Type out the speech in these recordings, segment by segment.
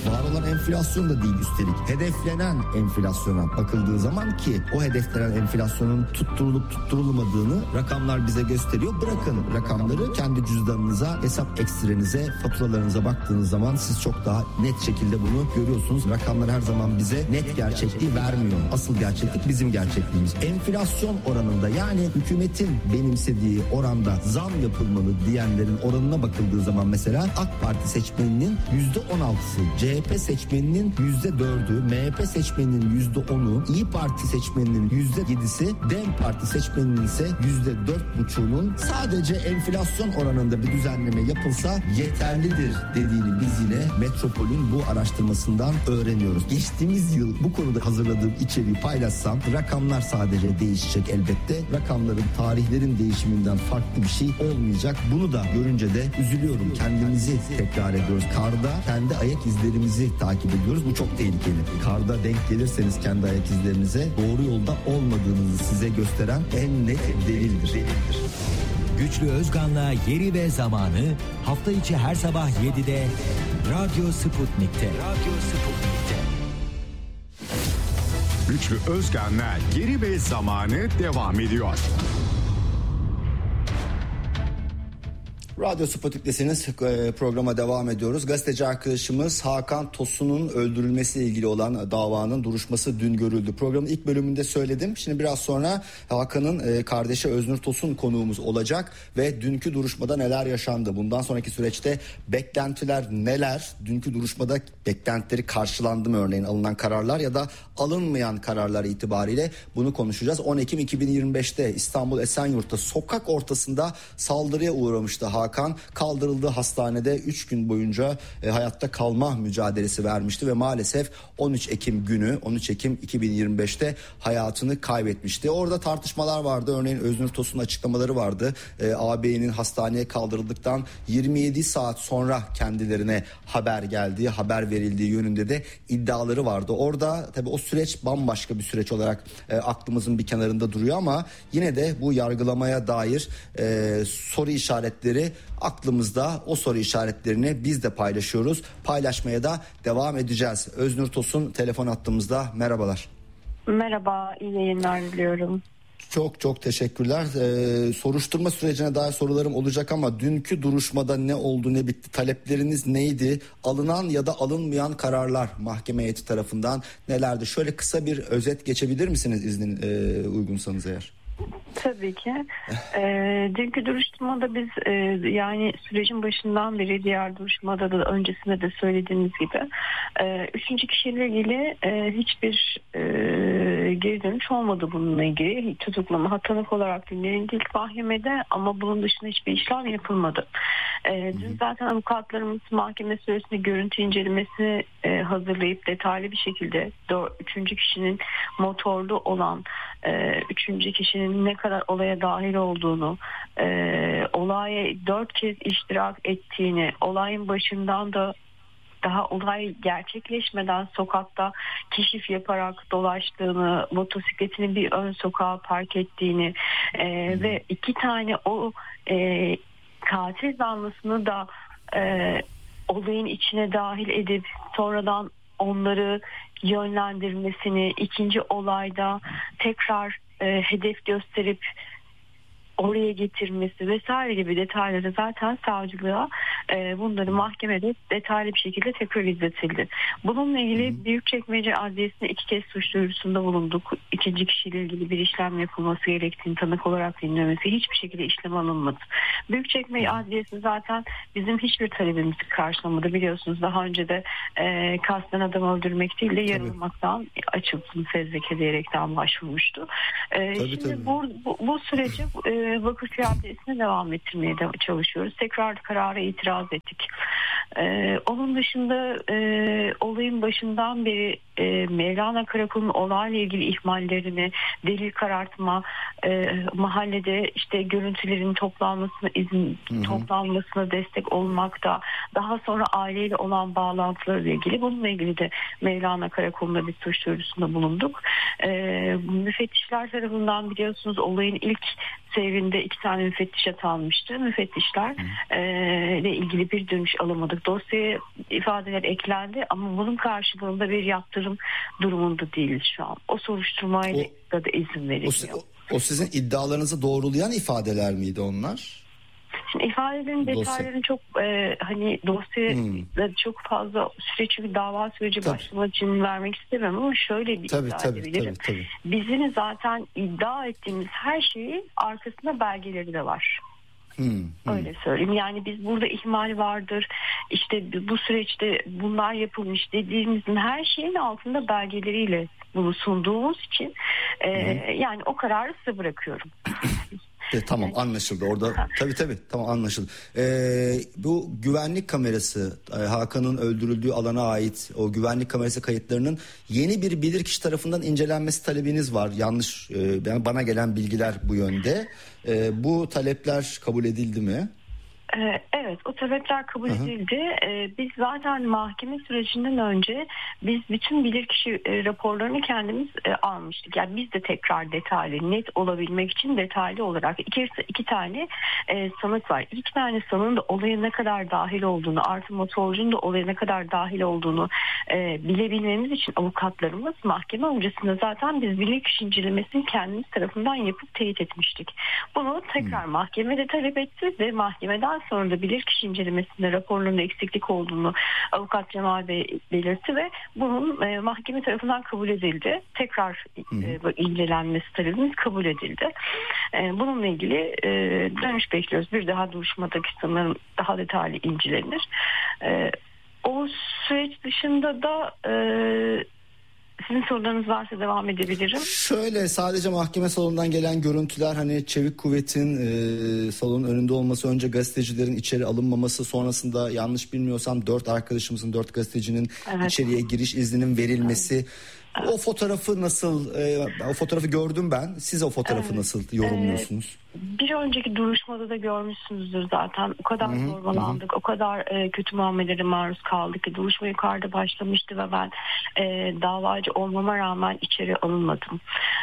Var olan enflasyon da değil üstelik. Hedeflenen enflasyona bakıldığı zaman ki o hedeflenen enflasyonun tutturulup tutturulmadığını rakamlar bize gösteriyor. Bırakın rakamları, kendi cüzdanınıza, hesap ekstrenize, faturalarınıza baktığınız zaman siz çok daha net şekilde bunu görüyorsunuz. Rakamlar her zaman bize net gerçekliği vermiyor. Asıl gerçeklik bizim gerçekliğimiz. Enflasyon oranında, yani hükümetin benimsediği oranda zam yapılmalı diyenlerin oranına bakıldığı zaman mesela AK Parti seçmeninin %16'sı, CHP seçmeninin %4'ü, MHP seçmeninin %10'u, İYİ Parti seçmeninin %7'si, DEM Parti seçmeninin ise %4,5'unun sadece enflasyon oranında bir düzenleme yapılsa yeterlidir dediğini biz yine Metropol'ün bu araştırmasından öğreniyoruz. Geçtiğimiz yıl bu konuda hazırladığım içeriği paylaşsam rakamlar sadece değişecek elbette. Rakamların, tarihlerin değişiminden farklı bir şey olmayacak. Bunu da görünce de üzülüyorum. Kendimizi tekrar ediyoruz. Karda kendi ayak izlerimizi takip ediyoruz. Bu çok tehlikeli. Karda denk gelirseniz kendi ayak izlerinize doğru yolda olmadığınızı size gösteren en net delildir. Güçlü Özkan'la Yeri ve Zamanı hafta içi her sabah 7'de Radyo Sputnik'te. Güçlü Özkan'la Yeri ve Zamanı devam ediyor. Radyo Sputnik'tesiniz. Programa devam ediyoruz. Gazeteci arkadaşımız Hakan Tosun'un öldürülmesiyle ilgili olan davanın duruşması dün görüldü. Programın ilk bölümünde söyledim. Şimdi biraz sonra Hakan'ın kardeşi Öznur Tosun konuğumuz olacak ve dünkü duruşmada neler yaşandı? Bundan sonraki süreçte beklentiler neler? Dünkü duruşmada beklentileri karşılandı mı, örneğin alınan kararlar ya da alınmayan kararlar itibariyle bunu konuşacağız. 10 Ekim 2025'te İstanbul Esenyurt'ta sokak ortasında saldırıya uğramıştı Hakan. Kaldırıldığı hastanede 3 gün boyunca hayatta kalma mücadelesi vermişti ve maalesef 13 Ekim günü 13 Ekim 2025'te hayatını kaybetmişti. Orada tartışmalar vardı. Örneğin Öznur Tosun'un açıklamaları vardı. Ağabeyinin hastaneye kaldırıldıktan 27 saat sonra kendilerine haber geldiği, haber verildiği yönünde de iddiaları vardı. Orada tabii o süreç bambaşka bir süreç olarak aklımızın bir kenarında duruyor ama yine de bu yargılamaya dair soru işaretleri aklımızda. O soru işaretlerini biz de paylaşıyoruz. Paylaşmaya da devam edeceğiz. Öznur Tosun telefon hattımızda. Merhabalar. Merhaba, iyi yayınlar diliyorum. Çok teşekkürler. Soruşturma sürecine dair sorularım olacak ama dünkü duruşmada ne oldu, ne bitti? Talepleriniz neydi? Alınan ya da alınmayan kararlar mahkeme heyeti tarafından nelerdi? Şöyle kısa bir özet geçebilir misiniz uygunsanız eğer? Tabii ki. Dünkü duruşmada biz yani sürecin başından beri diğer duruşmada da öncesinde de söylediğimiz gibi 3. kişiyle ilgili hiçbir geri dönüş olmadı bununla ilgili. Tutuklama tanık olarak dinlenildi ilk mahkemede ama bunun dışında hiçbir işlem yapılmadı. Dün zaten avukatlarımız mahkeme süresinde görüntü incelemesini hazırlayıp detaylı bir şekilde 3. kişinin motorlu olan 3. kişinin ne kadar olaya dahil olduğunu, olaya 4 kez iştirak ettiğini, olayın başından da daha olay gerçekleşmeden sokakta keşif yaparak dolaştığını, motosikletini bir ön sokağa park ettiğini ve 2 tane o katil zanlısını da olayın içine dahil edip sonradan onları yönlendirmesini, ikinci olayda tekrar hedef gösterip oraya getirmesi vesaire gibi detayları zaten savcılığa bunları mahkemede detaylı bir şekilde tekrar izletildi. Bununla ilgili Büyükçekmece Adliyesi'ne 2 kez suç duyurusunda bulunduk. 2. kişiyle ilgili bir işlem yapılması gerektiğini tanık olarak dinlemesi, hiçbir şekilde işlem alınmadı. Büyükçekmece Adliyesi zaten bizim hiçbir talebimizi karşılamadı. Biliyorsunuz daha önce de kasten adam öldürmek değil de yaralamaktan açılsın fezleke diyerekten başvurmuştu. Şimdi bu süreci Vakıfköy Adliyesi'ne devam ettirmeye çalışıyoruz. Tekrar karara itiraz ettik. Onun dışında olayın başından beri Mevlana Karakolu'nun olayla ilgili ihmallerini, delil karartma, mahallede işte görüntülerin toplanmasına destek olmakta, daha sonra aileyle olan bağlantılarıyla ilgili, bununla ilgili de Mevlana Karakolu'nda bir suç duyurusunda bulunduk. Müfettişler tarafından biliyorsunuz olayın ilk seyrinde 2 tane müfettiş atanmıştı. Müfettişler ile ilgili bir dönüş alamadık. Dosyaya ifadeler eklendi ama bunun karşılığında bir yaptırım durumunda değiliz şu an. O soruşturmayla da izin verilmiyor. O sizin iddialarınızı doğrulayan ifadeler miydi onlar? Şimdi ifadelerin detaylarını çok hani dosyada çok fazla süre, çünkü dava süreci başlamak için vermek istemem ama şöyle bir iddia edebilirim. Tabii. Bizim zaten iddia ettiğimiz her şeyin arkasında belgeleri de var. Öyle söyleyeyim. Yani biz burada ihmal vardır, işte bu süreçte bunlar yapılmış dediğimizin her şeyin altında belgeleriyle bunu sunduğumuz için yani o kararı size bırakıyorum. Tamam, anlaşıldı orada. Tabii tamam, anlaşıldı. Bu güvenlik kamerası, Hakan'ın öldürüldüğü alana ait o güvenlik kamerası kayıtlarının yeni bir bilirkişi tarafından incelenmesi talebiniz var. Yanlış, bana gelen bilgiler bu yönde. Bu talepler kabul edildi mi? Evet, o talepler kabul edildi. Biz zaten mahkeme sürecinden önce biz bütün bilirkişi raporlarını kendimiz almıştık. Yani biz de tekrar detaylı, net olabilmek için detaylı olarak iki tane sanık var. İki tane sanığın da olaya ne kadar dahil olduğunu, artı motorcunun da olaya ne kadar dahil olduğunu bilebilmemiz için avukatlarımız mahkeme öncesinde zaten biz bilirkişi incelemesini kendimiz tarafından yapıp teyit etmiştik. Bunu tekrar mahkemede talep etti ve mahkemeden sonra da bilirkişi incelemesinde raporlarında eksiklik olduğunu avukat Cemal Bey belirtti ve bunun mahkeme tarafından kabul edildi. Tekrar incelenmesi talebimiz kabul edildi. Bununla ilgili dönüş bekliyoruz. Bir daha duruşmadaki sanırım daha detaylı incelenir. O süreç dışında da sizin sorularınız varsa devam edebilirim. Şöyle, sadece mahkeme salonundan gelen görüntüler, hani Çevik Kuvvet'in salonun önünde olması, önce gazetecilerin içeri alınmaması, sonrasında yanlış bilmiyorsam 4 arkadaşımızın, 4 gazetecinin içeriye giriş izninin verilmesi. O fotoğrafı nasıl, o fotoğrafı gördüm ben. Siz o fotoğrafı nasıl yorumluyorsunuz? Bir önceki duruşmada da görmüşsünüzdür zaten. O kadar zorbalandık, o kadar kötü muamelelere maruz kaldık ki duruşma yukarıda başlamıştı ve ben davacı olmama rağmen içeri alınmadım.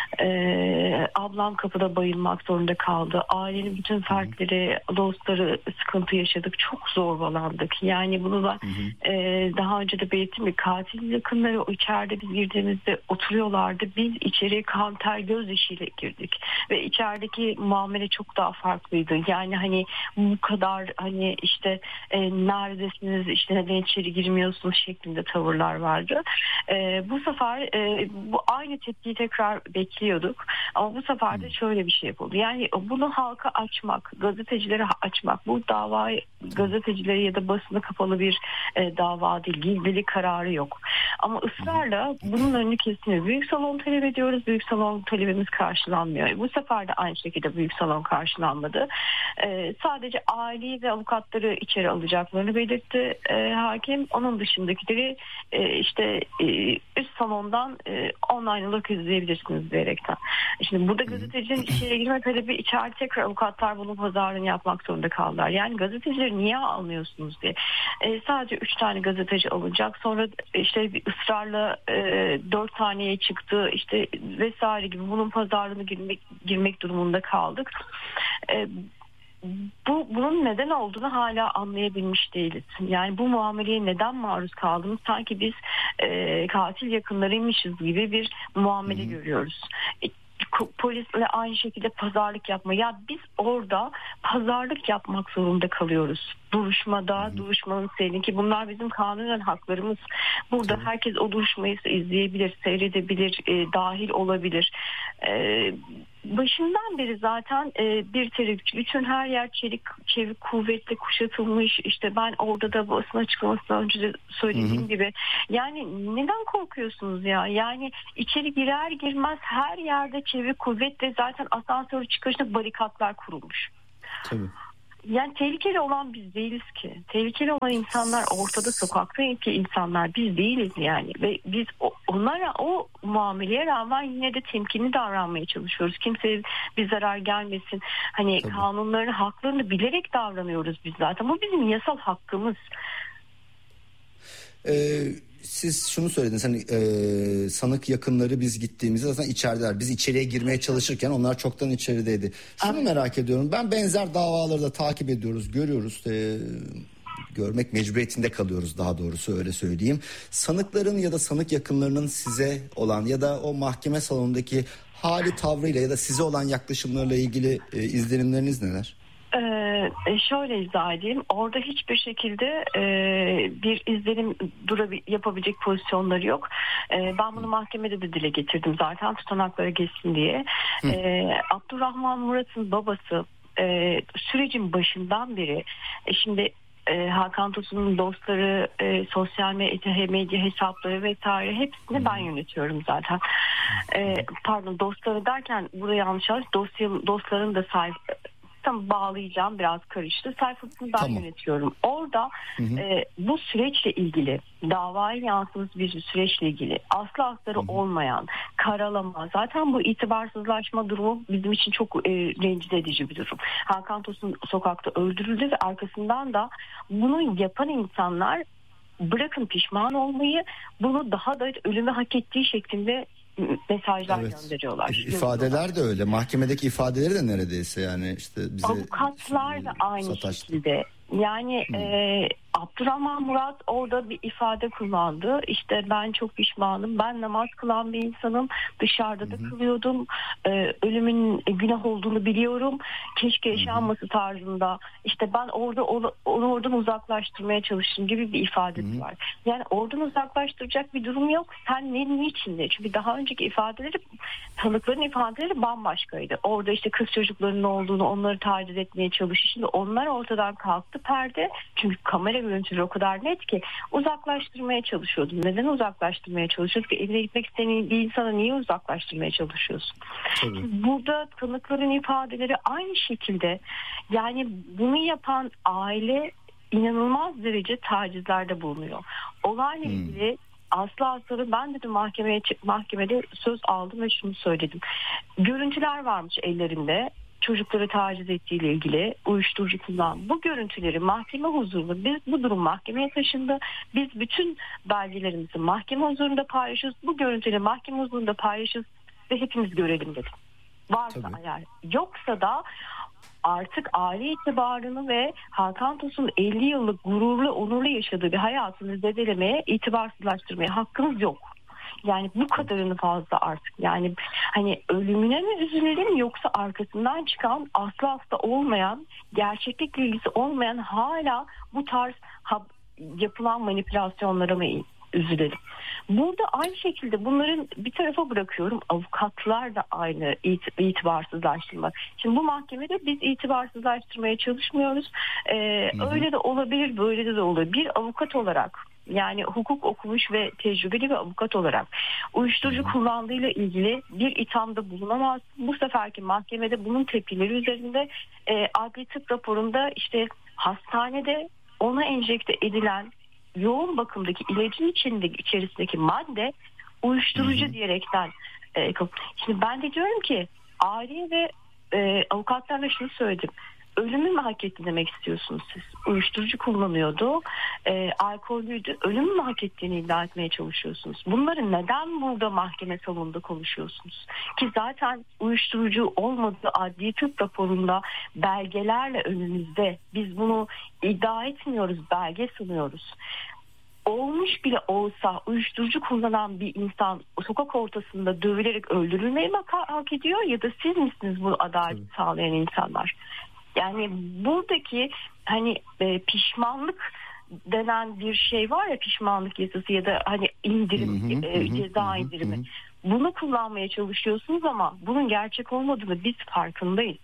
Ablam kapıda bayılmak zorunda kaldı. Ailenin bütün fertleri, dostları sıkıntı yaşadık. Çok zorbalandık. Yani bunu da daha önce de belirttim, bir katil yakınları o içeride biz girdiğimizde oturuyorlardı. Biz içeri kan, ter, gözyaşıyla girdik. Ve içerideki muamele çok daha farklıydı. Yani hani bu kadar hani işte neredesiniz, işte neden içeri girmiyorsunuz şeklinde tavırlar vardı. Bu sefer bu aynı tepkiyi tekrar bekliyorduk. Ama bu sefer de şöyle bir şey yapıldı. Yani bunu halka açmak, gazetecilere açmak. Bu dava gazetecilere ya da basına kapalı bir dava değil. Gizlilik kararı yok. Ama ısrarla bunun önünü kesmiyor. Büyük salon talep ediyoruz. Büyük salon talebimiz karşılanmıyor. Bu sefer de aynı şekilde büyük salon karşılanmadı. Sadece aileyi ve avukatları içeri alacaklarını belirtti hakim. Onun dışındakileri işte üst salondan online olarak izleyebilirsiniz diyerekten. Şimdi burada gazetecinin içeri girme talebi, içeride tekrar avukatlar bunun pazarlığını yapmak zorunda kaldılar. Yani gazetecileri niye almıyorsunuz diye. Sadece 3 tane gazeteci alınacak. Sonra işte ısrarla 4 taneye çıktı işte vesaire gibi bunun pazarlığını girmek durumunda kaldık. Bunun neden olduğunu hala anlayabilmiş değiliz. Yani bu muameleye neden maruz kaldığımız, sanki biz katil yakınlarıymışız gibi bir muamele görüyoruz. Polisle aynı şekilde pazarlık yapma. Ya biz orada pazarlık yapmak zorunda kalıyoruz. Duruşmada, duruşmanın seyrini, ki bunlar bizim kanunen haklarımız. Burada herkes o duruşmayı izleyebilir, seyredebilir, dahil olabilir. Başından beri zaten bir tereddüt. Bütün her yer çevik kuvvetle kuşatılmış. İşte ben orada da basın açıklamasından önce de söylediğim gibi. Yani neden korkuyorsunuz ya? Yani içeri girer girmez her yerde çevik kuvvetle, zaten asansör çıkışında barikatlar kurulmuş. Tabii. Yani tehlikeli olan biz değiliz ki. Tehlikeli olan insanlar ortada, sokaktaki insanlar, biz değiliz yani. Ve biz onlara, o muameleye rağmen yine de temkinli davranmaya çalışıyoruz. Kimseye bir zarar gelmesin. Hani tabii, kanunlarını, haklarını bilerek davranıyoruz biz zaten. Bu bizim yasal hakkımız. Siz şunu söylediniz, hani sanık yakınları biz gittiğimizde zaten içerideler. Biz içeriye girmeye çalışırken onlar çoktan içerideydi. Şunu merak ediyorum, ben benzer davaları da takip ediyoruz, görüyoruz. görmek mecburiyetinde kalıyoruz, daha doğrusu öyle söyleyeyim. Sanıkların ya da sanık yakınlarının size olan ya da o mahkeme salonundaki hali tavrıyla ya da size olan yaklaşımlarla ilgili izlenimleriniz neler? Şöyle izah edeyim. Orada hiçbir şekilde bir izlenim yapabilecek pozisyonları yok. Ben bunu mahkemede de dile getirdim zaten, tutanaklara geçsin diye. Abdurrahman Murat'ın babası sürecin başından beri şimdi Hakan Tosun'un dostları, sosyal medya hesapları vesaire hepsini ben yönetiyorum zaten. Pardon, dostları derken buraya yanlış anladım. Dostların da bağlayacağım, biraz karıştı. Sayfasını ben yönetiyorum. Orada bu süreçle ilgili, davaya yansımış bir süreçle ilgili aslı astarı olmayan karalama, zaten bu itibarsızlaşma durumu bizim için çok rencide edici bir durum. Hakan Tosun sokakta öldürüldü ve arkasından da bunu yapan insanlar bırakın pişman olmayı, bunu daha da ölümü hak ettiği şeklinde mesajlar gönderiyorlar. İfadeler de öyle. Mahkemedeki ifadeleri de neredeyse yani işte bize... Avukatlar da aynı şekilde. Yani Abdurrahman Murat orada bir ifade kullandı. İşte ben çok pişmanım. Ben namaz kılan bir insanım. Dışarıda da kılıyordum. Ölümün günah olduğunu biliyorum. Keşke yaşanması tarzında. İşte ben onu oradan uzaklaştırmaya çalıştım gibi bir ifadesi var. Yani oradan uzaklaştıracak bir durum yok. Sen niçin de? Çünkü daha önceki ifadeleri, tanıkların ifadeleri bambaşkaydı. Orada işte kız çocuklarının olduğunu, onları taciz etmeye çalışıyor. Şimdi onlar ortadan kalktı, perde. Çünkü kamera görüntüleri o kadar net ki uzaklaştırmaya çalışıyordum. Neden uzaklaştırmaya çalışıyorsun ki? Evine gitmek isteyen bir insana niye uzaklaştırmaya çalışıyorsun? Burada tanıkların ifadeleri aynı şekilde. Yani bunu yapan aile inanılmaz derece tacizlerde bulunuyor. Olayla ilgili aslı astarı ben dedim, mahkemede söz aldım ve şunu söyledim. Görüntüler varmış ellerinde. Çocukları taciz ettiğiyle ilgili, uyuşturucu kullan. Bu görüntüleri mahkeme huzurunda, bu durum mahkemeye taşındı. Biz bütün belgelerimizi mahkeme huzurunda paylaşıyoruz. Bu görüntüleri mahkeme huzurunda paylaşıyoruz ve hepimiz görelim dedim. Varsa eğer, yoksa da artık aile itibarını ve Hakan Tosun 50 yıllık gururlu, onurlu yaşadığı bir hayatını zedelemeye, itibarsızlaştırmaya hakkımız yok. Yani bu kadarını fazla artık. Yani hani ölümüne mi üzülelim, yoksa arkasından çıkan asla olmayan, gerçeklikle ilgisi olmayan hala bu tarz yapılan manipülasyonlara mı üzülelim? Burada aynı şekilde bunların bir tarafa bırakıyorum. Avukatlar da aynı itibarsızlaştırma. Şimdi bu mahkemede biz itibarsızlaştırmaya çalışmıyoruz. Öyle de olabilir, böyle de olabilir. Bir avukat olarak, yani hukuk okumuş ve tecrübeli bir avukat olarak uyuşturucu kullandığıyla ilgili bir ithamda bulunamaz. Bu seferki mahkemede bunun tepkileri üzerinde adli tıp raporunda işte hastanede ona enjekte edilen yoğun bakımdaki ilacın içerisindeki madde uyuşturucu diyerekten. Şimdi ben de diyorum ki aile ve avukatlarla şunu söyledim. Ölümü mü hak etti demek istiyorsunuz siz? Uyuşturucu kullanıyordu, alkollüydü. Ölümü mü hak ettiğini iddia etmeye çalışıyorsunuz? Bunları neden burada mahkeme salonunda konuşuyorsunuz? Ki zaten uyuşturucu olmadığı adli tıp raporunda belgelerle önümüzde. Biz bunu iddia etmiyoruz, belge sunuyoruz. Olmuş bile olsa uyuşturucu kullanan bir insan sokak ortasında dövülerek öldürülmeyi mi hak ediyor, ya da siz misiniz bu adalet sağlayan insanlar? Yani buradaki hani pişmanlık denen bir şey var ya, pişmanlık yasası ya da hani indirim, ceza indirimi. Bunu kullanmaya çalışıyorsunuz ama bunun gerçek olmadığını biz farkındayız.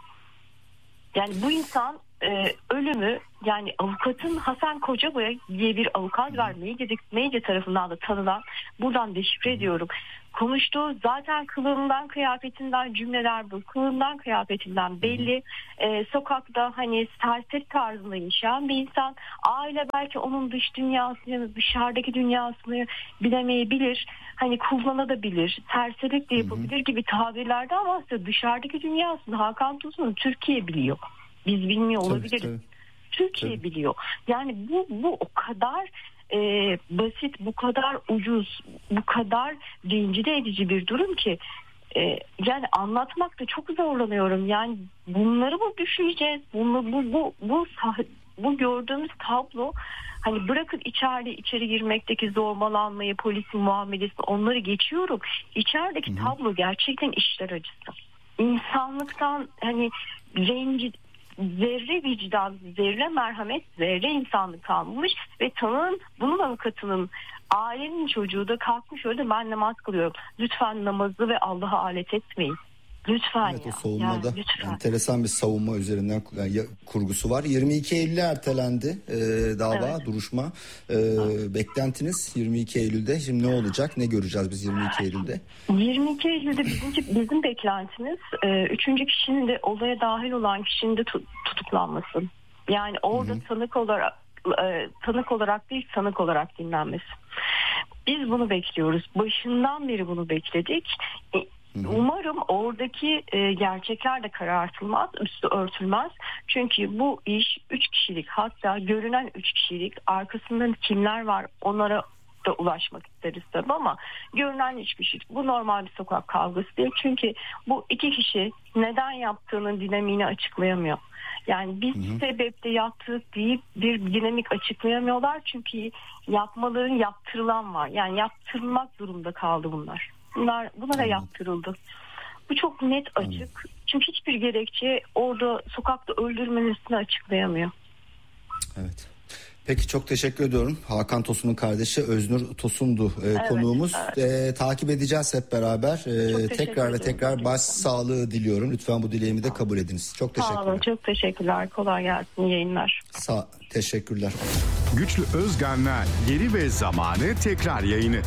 Yani bu insan ölümü, yani avukatın Hasan Kocabay diye bir avukat var, medya tarafından da tanınan, buradan deşifre ediyorum. Konuştuğu zaten kılığından, kıyafetinden cümleler bu. Kılığından, kıyafetinden belli. Sokakta hani serseri tarzında yaşayan bir insan. Aile belki onun dış dünyasını, dışarıdaki dünyasını bilemeyebilir. Hani kullanabilir, serserilik de yapabilir gibi tabirlerde, ama aslında dışarıdaki dünyasını Hakan Tosun'u Türkiye biliyor. Biz bilmiyor olabiliriz. Tabii. Türkiye biliyor. Yani bu o kadar basit, bu kadar ucuz, bu kadar rencide edici bir durum ki yani anlatmakta çok zorlanıyorum. Yani bunları mı düşüneceğiz? bu gördüğümüz tablo, hani bırakın içeri girmekteki zorbalanmayı, polisin muamelesini, onları geçiyorum. İçerideki tablo gerçekten içler acısı. İnsanlıktan hani zerre vicdan, zerre merhamet, zerre insanlık kalmamış ve tanığın, bunun avukatının, ailenin çocuğu da kalkmış öyle, ben namaz kılıyorum. Lütfen namazı ve Allah'a alet etmeyin. Lütfen evet, ya. o savunmada yani lütfen. enteresan bir savunma üzerinden kurgusu var. 22 Eylül'e ertelendi dava, evet. Duruşma. Beklentiniz 22 Eylül'de. Şimdi ne olacak? Ne göreceğiz biz 22 Eylül'de? 22 Eylül'de bizim beklentimiz 3. kişinin de, olaya dahil olan kişinin de tutuklanması. Yani orada tanık olarak değil, sanık olarak dinlenmesi. Biz bunu bekliyoruz. Başından beri bunu bekledik. Umarım oradaki gerçekler de karartılmaz, üstü örtülmez. Çünkü bu iş 3 kişilik, hatta görünen 3 kişilik, arkasında kimler var onlara da ulaşmak isteriz tabii, ama görünen 3 kişilik. Bu normal bir sokak kavgası değil. Çünkü bu 2 kişi neden yaptığının dinamiğini açıklayamıyor. Yani biz sebeple yaptık deyip bir dinamik açıklayamıyorlar. Çünkü yapmaların yaptırılan var. Yani yaptırılmak durumunda kaldı bunlar. Bunlara yaptırıldı. Bu çok net, açık. Çünkü hiçbir gerekçe orada sokakta öldürülmesini açıklayamıyor. Evet. Peki, çok teşekkür ediyorum. Hakan Tosun'un kardeşi Öznur Tosun'du konuğumuz. Evet. Takip edeceğiz hep beraber. Tekrar başsağlığı diliyorum. Lütfen bu dileğimi de kabul ediniz. Çok teşekkürler. Sağ olun, çok teşekkürler. Kolay gelsin, yayınlar. Teşekkürler. Güçlü Özgen'le Yeri ve Zamanı tekrar yayını.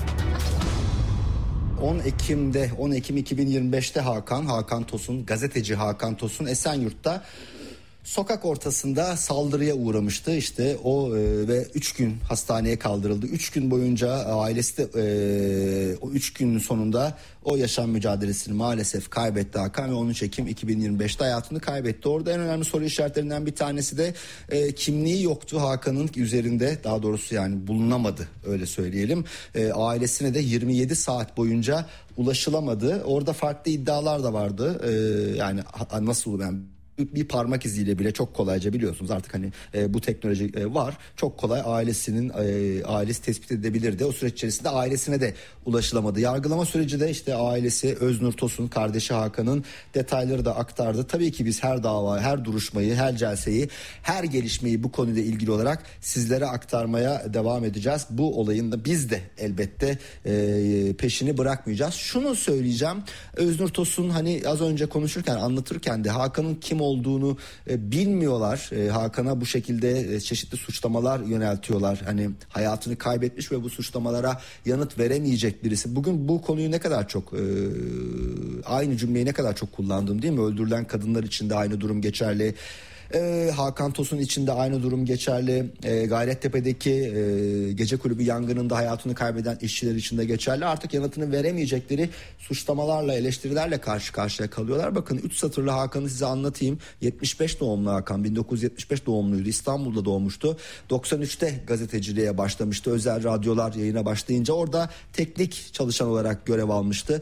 10 Ekim 2025'te Hakan Tosun, gazeteci Hakan Tosun Esenyurt'ta sokak ortasında saldırıya uğramıştı. İşte o ve 3 gün hastaneye kaldırıldı. 3 gün boyunca ailesi de o 3 günün sonunda o yaşam mücadelesini maalesef kaybetti Hakan ve 13 Ekim 2025'te hayatını kaybetti. Orada en önemli soru işaretlerinden bir tanesi de kimliği yoktu Hakan'ın üzerinde, daha doğrusu yani bulunamadı, öyle söyleyelim. Ailesine de 27 saat boyunca ulaşılamadı. Orada farklı iddialar da vardı. Yani nasıl, yani bir parmak iziyle bile çok kolayca, biliyorsunuz artık hani bu teknoloji var. Çok kolay ailesi tespit edebilirdi. O süreç içerisinde ailesine de ulaşılamadı. Yargılama süreci de işte ailesi Öznur Tosun, kardeşi Hakan'ın detayları da aktardı. Tabii ki biz her dava, her duruşmayı, her celseyi, her gelişmeyi bu konuyla ilgili olarak sizlere aktarmaya devam edeceğiz. Bu olayın da biz de elbette peşini bırakmayacağız. Şunu söyleyeceğim. Öznur Tosun hani az önce konuşurken, anlatırken de Hakan'ın kim olduğunu bilmiyorlar. Hakan'a bu şekilde çeşitli suçlamalar yöneltiyorlar. Hani hayatını kaybetmiş ve bu suçlamalara yanıt veremeyecek birisi. Bugün bu konuyu ne kadar çok, aynı cümleyi ne kadar çok kullandım, değil mi? Öldürülen kadınlar için de aynı durum geçerli. Hakan Tosun için de aynı durum geçerli. Gayrettepe'deki gece kulübü yangınında hayatını kaybeden işçiler için de geçerli. Artık yanıtını veremeyecekleri suçlamalarla, eleştirilerle karşı karşıya kalıyorlar. Bakın 3 satırlı Hakan'ı size anlatayım. 75 doğumlu Hakan, 1975 doğumluydu. İstanbul'da doğmuştu. 93'te gazeteciliğe başlamıştı. Özel radyolar yayına başlayınca orada teknik çalışan olarak görev almıştı.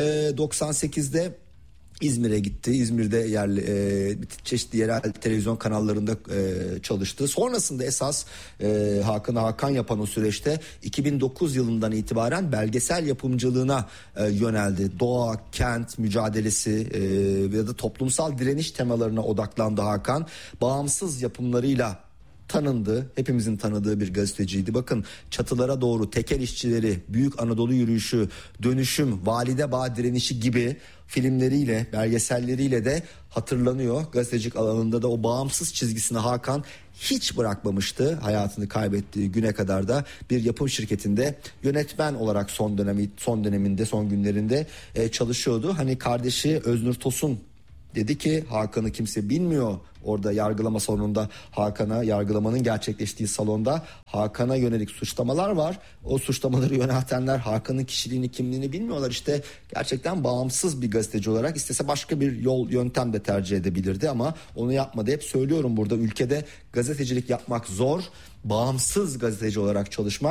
98'de İzmir'e gitti. İzmir'de çeşitli yerel televizyon kanallarında çalıştı. Sonrasında esas Hakan yapan o süreçte 2009 yılından itibaren belgesel yapımcılığına yöneldi. Doğa, kent mücadelesi ya da toplumsal direniş temalarına odaklandı Hakan. Bağımsız yapımlarıyla tanındı. Hepimizin tanıdığı bir gazeteciydi. Bakın, Çatılara Doğru, Tekel İşçileri, Büyük Anadolu Yürüyüşü, Dönüşüm, Valide Bağ Direnişi gibi filmleriyle, belgeselleriyle de hatırlanıyor. Gazetecilik alanında da o bağımsız çizgisini Hakan hiç bırakmamıştı. Hayatını kaybettiği güne kadar da bir yapım şirketinde yönetmen olarak son günlerinde çalışıyordu. Hani kardeşi Öznur Tosun dedi ki Hakan'ı kimse bilmiyor. Orada yargılama salonunda yargılamanın gerçekleştiği salonda Hakan'a yönelik suçlamalar var. O suçlamaları yöneltenler Hakan'ın kişiliğini, kimliğini bilmiyorlar. İşte gerçekten bağımsız bir gazeteci olarak istese başka bir yöntem de tercih edebilirdi ama onu yapmadı. Hep söylüyorum, burada ülkede gazetecilik yapmak zor. Bağımsız gazeteci olarak çalışmak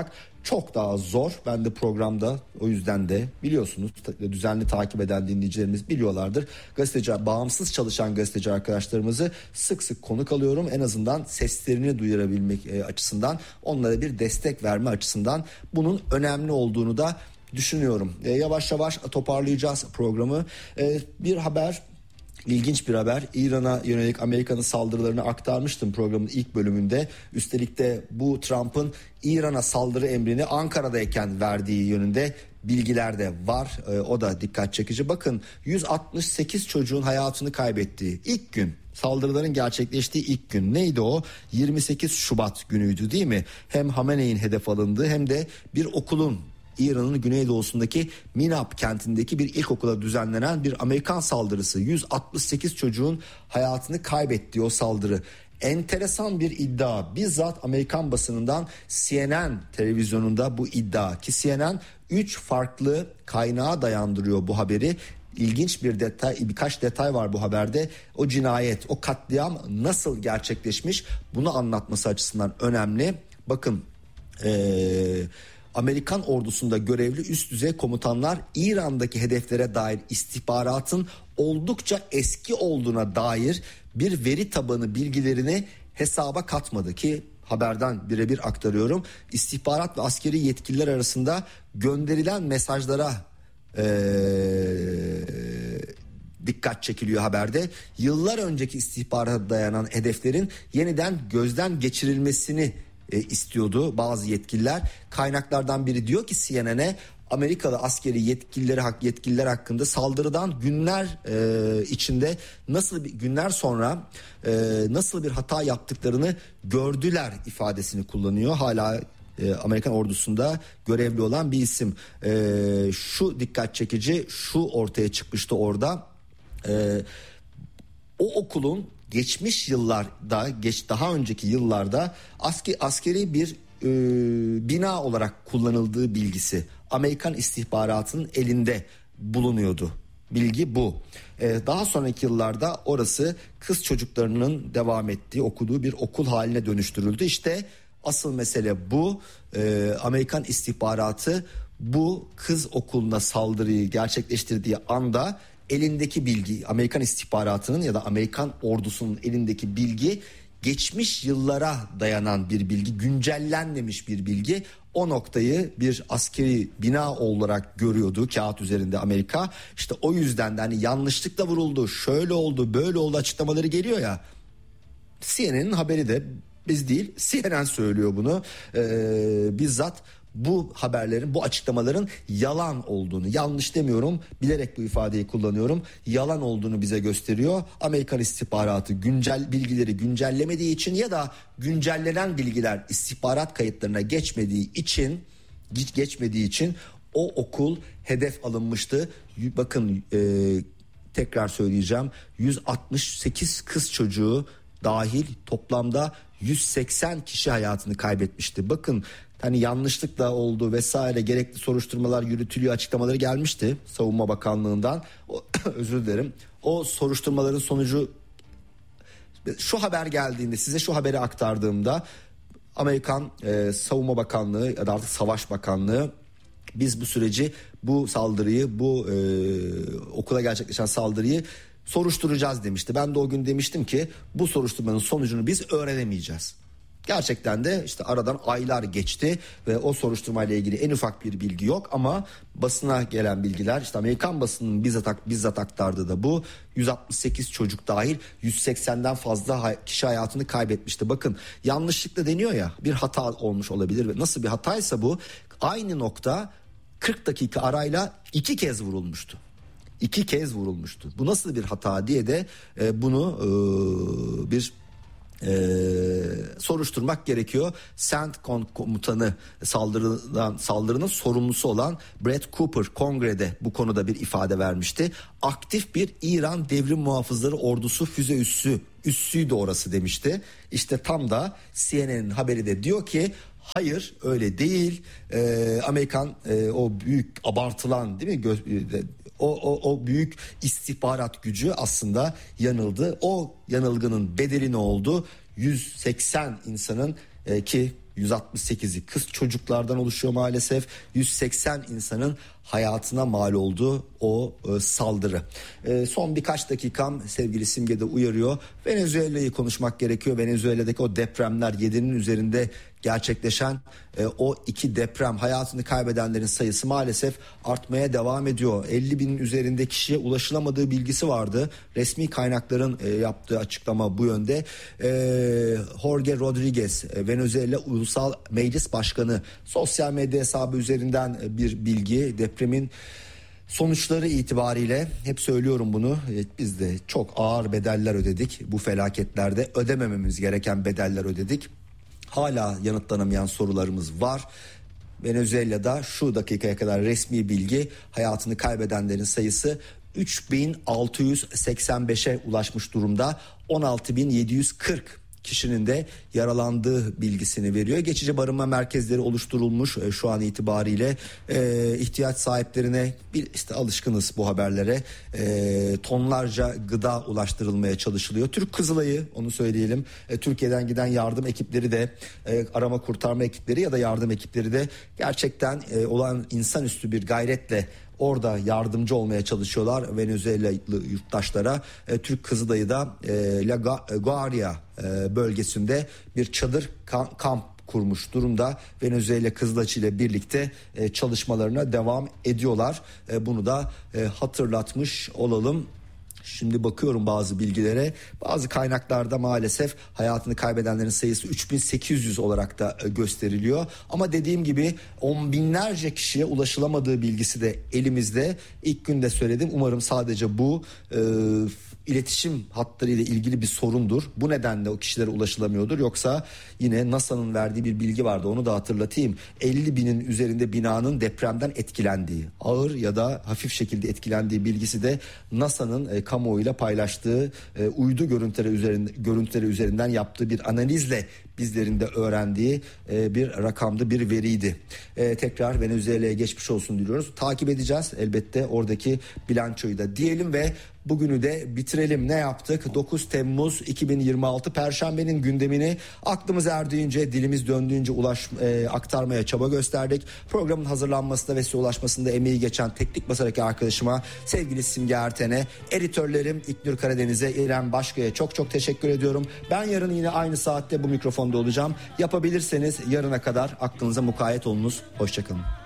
çok daha zor. Ben de programda o yüzden de biliyorsunuz düzenli takip eden dinleyicilerimiz biliyorlardır. Gazeteci, bağımsız çalışan gazeteci arkadaşlarımızı sık sık konuk alıyorum. En azından seslerini duyurabilmek açısından, onlara bir destek verme açısından bunun önemli olduğunu da düşünüyorum. Yavaş yavaş toparlayacağız programı. Bir haber, İlginç bir haber. İran'a yönelik Amerika'nın saldırılarını aktarmıştım programın ilk bölümünde. Üstelik de bu Trump'ın İran'a saldırı emrini Ankara'dayken verdiği yönünde bilgiler de var. O da dikkat çekici. Bakın, 168 çocuğun hayatını kaybettiği ilk gün, saldırıların gerçekleştiği ilk gün neydi o? 28 Şubat günüydü değil mi? Hem Hamene'in hedef alındığı hem de bir okulun, İran'ın güneydoğusundaki Minab kentindeki bir ilkokula düzenlenen bir Amerikan saldırısı. 168 çocuğun hayatını kaybettiği o saldırı. Enteresan bir iddia. Bizzat Amerikan basınından CNN televizyonunda bu iddia, ki CNN 3 farklı kaynağa dayandırıyor bu haberi. İlginç bir detay, birkaç detay var bu haberde. O cinayet, o katliam nasıl gerçekleşmiş, bunu anlatması açısından önemli. Bakın, Amerikan ordusunda görevli üst düzey komutanlar İran'daki hedeflere dair istihbaratın oldukça eski olduğuna dair bir veri tabanı bilgilerini hesaba katmadı, ki haberden birebir aktarıyorum. İstihbarat ve askeri yetkililer arasında gönderilen mesajlara dikkat çekiliyor haberde. Yıllar önceki istihbarata dayanan hedeflerin yeniden gözden geçirilmesini istiyordu bazı yetkililer. Kaynaklardan biri diyor ki CNN'e, Amerikalı askeri yetkililer hakkında saldırıdan günler içinde günler sonra nasıl bir hata yaptıklarını gördüler ifadesini kullanıyor. Hala Amerikan ordusunda görevli olan bir isim. Şu dikkat çekici, şu ortaya çıkmıştı orada. O okulun geçmiş yıllarda, daha önceki yıllarda askeri bir bina olarak kullanıldığı bilgisi Amerikan istihbaratının elinde bulunuyordu. Bilgi bu. Daha sonraki yıllarda orası kız çocuklarının devam ettiği, okuduğu bir okul haline dönüştürüldü. İşte asıl mesele bu. Amerikan istihbaratı bu kız okuluna saldırıyı gerçekleştirdiği anda elindeki bilgi, Amerikan istihbaratının ya da Amerikan ordusunun elindeki bilgi geçmiş yıllara dayanan bir bilgi, güncellenmemiş bir bilgi. O noktayı bir askeri bina olarak görüyordu kağıt üzerinde Amerika. İşte o yüzden de hani yanlışlıkla vuruldu, şöyle oldu, böyle oldu açıklamaları geliyor ya. CNN'in haberi de, biz değil, CNN söylüyor bunu. Bizzat bu haberlerin, bu açıklamaların yalan olduğunu, yanlış demiyorum, bilerek bu ifadeyi kullanıyorum, yalan olduğunu bize gösteriyor. Amerikan istihbaratı bilgileri güncellemediği için ya da güncellenen bilgiler istihbarat kayıtlarına geçmediği için o okul hedef alınmıştı. Bakın, tekrar söyleyeceğim, 168 kız çocuğu dahil toplamda 180 kişi hayatını kaybetmişti. Bakın, hani yanlışlıkla oldu vesaire, gerekli soruşturmalar yürütülüyor açıklamaları gelmişti Savunma Bakanlığı'ndan. Özür dilerim. O soruşturmaların sonucu, şu haber geldiğinde, size şu haberi aktardığımda Amerikan Savunma Bakanlığı ya da artık Savaş Bakanlığı, biz bu süreci, bu saldırıyı, bu okula gerçekleşen saldırıyı soruşturacağız demişti. Ben de o gün demiştim ki bu soruşturmanın sonucunu biz öğrenemeyeceğiz. Gerçekten de işte aradan aylar geçti ve o soruşturmayla ilgili en ufak bir bilgi yok, ama basına gelen bilgiler, işte Amerikan basının bizzat aktardığı da bu. 168 çocuk dahil 180'den fazla kişi hayatını kaybetmişti. Bakın, yanlışlıkla deniyor ya, bir hata olmuş olabilir ve nasıl bir hataysa bu, aynı nokta 40 dakika arayla 2 kez vurulmuştu. 2 kez vurulmuştu. Bu nasıl bir hata diye de bunu bir soruşturmak gerekiyor. CENTCOM komutanı, saldırının sorumlusu olan Brett Cooper kongrede bu konuda bir ifade vermişti. Aktif bir İran Devrim Muhafızları Ordusu füze üssüydü orası demişti. İşte tam da CNN'in haberi de diyor ki hayır, öyle değil. Amerikan o büyük abartılan, değil mi, o büyük istihbarat gücü aslında yanıldı. O yanılgının bedeli ne oldu? 180 insanın, ki 168'i kız çocuklardan oluşuyor maalesef. 180 insanın hayatına mal oldu o saldırı. Son birkaç dakikam sevgili Simge de uyarıyor. Venezuela'yı konuşmak gerekiyor. Venezuela'daki o depremler, 7'nin üzerinde gerçekleşen o 2 deprem, hayatını kaybedenlerin sayısı maalesef artmaya devam ediyor. 50 binin üzerinde kişiye ulaşılamadığı bilgisi vardı. Resmi kaynakların yaptığı açıklama bu yönde. Jorge Rodriguez, Venezuela Ulusal Meclis Başkanı, sosyal medya hesabı üzerinden bir bilgi, depremin sonuçları itibariyle, hep söylüyorum bunu, biz de çok ağır bedeller ödedik. Bu felaketlerde ödemememiz gereken bedeller ödedik. Hala yanıtlanamayan sorularımız var. Venezuela'da şu dakikaya kadar resmi bilgi, hayatını kaybedenlerin sayısı 3685'e ulaşmış durumda. 16.740 kişinin de yaralandığı bilgisini veriyor. Geçici barınma merkezleri oluşturulmuş şu an itibariyle. İhtiyaç sahiplerine alışkınız bu haberlere. Tonlarca gıda ulaştırılmaya çalışılıyor. Türk Kızılay'ı, onu söyleyelim, Türkiye'den giden yardım ekipleri de, arama kurtarma ekipleri ya da yardım ekipleri de gerçekten olan insanüstü bir gayretle orada yardımcı olmaya çalışıyorlar Venezuelalı yurttaşlara. Türk Kızılay'ı da La Guaria bölgesinde bir çadır kamp kurmuş durumda. Venezuela Kızılaçı ile birlikte çalışmalarına devam ediyorlar. Bunu da hatırlatmış olalım. Şimdi bakıyorum bazı bilgilere. Bazı kaynaklarda maalesef hayatını kaybedenlerin sayısı 3800 olarak da gösteriliyor. Ama dediğim gibi on binlerce kişiye ulaşılamadığı bilgisi de elimizde. İlk günde söyledim. Umarım sadece bu iletişim hatlarıyla ilgili bir sorundur. Bu nedenle o kişilere ulaşılamıyordur. Yoksa yine NASA'nın verdiği bir bilgi vardı. Onu da hatırlatayım. 50 binin üzerinde binanın depremden etkilendiği, ağır ya da hafif şekilde etkilendiği bilgisi de NASA'nın kamuoyuyla paylaştığı uydu görüntüleri üzerinden yaptığı bir analizle bizlerin de öğrendiği bir rakamdı, bir veriydi. Tekrar Venezuela'ya geçmiş olsun diliyoruz. Takip edeceğiz elbette oradaki bilançoyu da diyelim ve bugünü de bitirelim. Ne yaptık? 9 Temmuz 2026 Perşembe'nin gündemini aklımız erdiğince, dilimiz döndüğünce aktarmaya çaba gösterdik. Programın hazırlanmasında ve size ulaşmasında emeği geçen teknik masadaki arkadaşıma, sevgili Simge Erten'e, editörlerim İknur Karadeniz'e, İrem Başkaya çok teşekkür ediyorum. Ben yarın yine aynı saatte bu mikrofonda olacağım. Yapabilirseniz yarına kadar aklınıza mukayyet olunuz. Hoşçakalın.